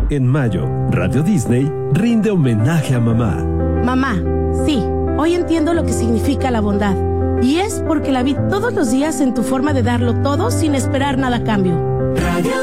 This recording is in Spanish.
En mayo, Radio Disney rinde homenaje a mamá. Mamá, sí, hoy entiendo lo que significa la bondad. Y es porque la vi todos los días en tu forma de darlo todo sin esperar nada a cambio.